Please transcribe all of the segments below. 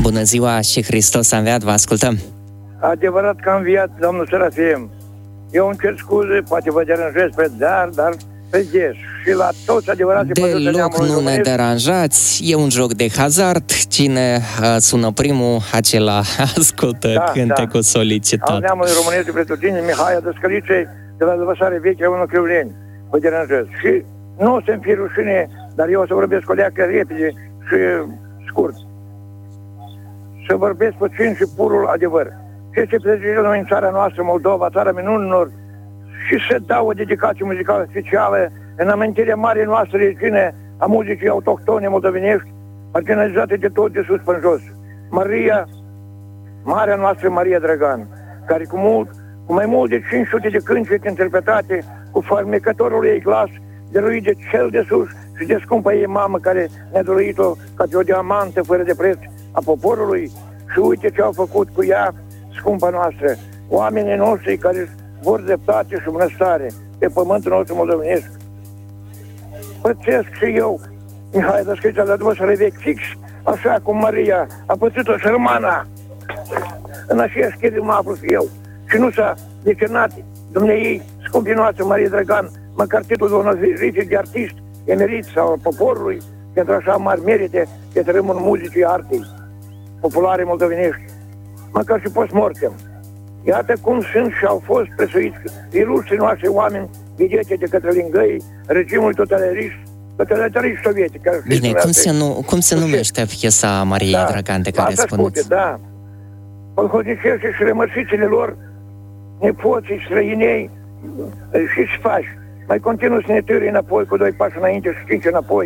Bună ziua și Hristos a înviat, vă ascultăm. Adevărat că a înviat, domnul Serafim. Eu îmi cer scuze, poate vă deranjez pe dar vedeți, și la toți adevărații părinți Deloc nu ne deranjați, e un joc de hazard. Cine sună primul, acela ascultă cântecul solicitat. Al neamului românesc de pretutindeni, Mihai Dăscălicei, de la Lăvăsare Veche, la 1 Crăuleni. Vă deranjez. Și nu o să-mi fie rușine, dar eu o să vorbesc o leacă repede și scurt. Să vorbesc puțin și purul adevăr. Ce se petrece noi în țara noastră, Moldova, țara minunilor, și să dau o dedicație muzicală specială în amintirea marii noastre regine a muzicii autohtone moldovenești, marginalizate de tot de sus până jos. Maria, marea noastră Maria Dragan, care cu mai mult de 500 de cântece interpretate, cu farmecătorul ei glas, dăruit de cel de sus și de scumpa ei mamă, care ne-a dăruit-o ca pe o diamantă fără de preț a poporului. Și uite ce au făcut cu ea scumpa noastră, oamenii noștri care vor dreptate și bunăstare pe pământul nostru moldovenesc. Pățesc și eu, Mihai Dăscălicea, la Lăvăsare Veche, fix așa cum Maria a pățit-o sărmana. În aceeași chestie mă aflu și eu. Și nu s-a decernat dumneiei, scumpii noastre, Maria Dragan, măcar titlul de onorific de artist emerit sau al poporului, pentru așa mari merite pe tărâmul muzicii artei populare moldovenești, măcar și post-mortem. Iată cum sunt și au fost presuiți ilustrii noștri oameni vedete de către lingăi regimului totalitarist sovietic. Bine, cum se numește piesa Mariei Dragan de care spuneți? Da, polhoznicește și rămărșițele lor, nepoții, străinei, și faci. Mai continuu să ne târi înapoi cu 2 pași înainte și 5 înapoi.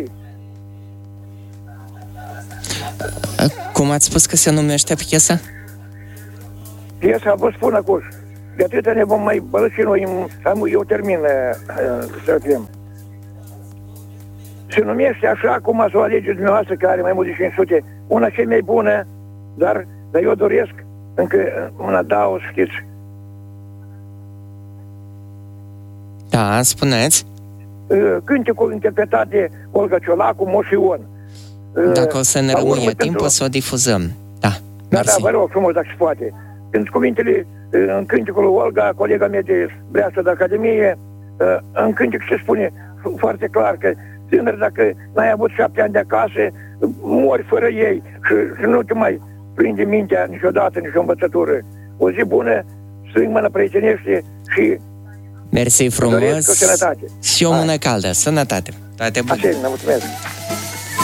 Cum ați spus că se numește piesa? Piesa, vă spun acum, de atâta ne vom mai bălăși noi, eu termin să fim. Se numește așa cum ați o alegeți dumneavoastră, care are mai mult de 500, una cea mai bună, dar eu doresc încă una dau, știți. Da, spuneți. Cântecul interpretat de Olga Ciolacu, Moș Ion. Dacă o să ne rămâie timp, o să o difuzăm. Da, mersi. Vă rog frumos, dacă se poate. Pentru cuvintele în cântecul Olga, colega mea de Breastă de Academie, în cântec se spune foarte clar că tânăr, dacă n-ai avut 7 ani de acasă, mori fără ei și nu te mai prinde mintea niciodată, nicio învățătură. O zi bună, strâng mână prietenește și mersi frumos și o mână caldă. Sănătate. Toate bune. Așa, mulțumesc.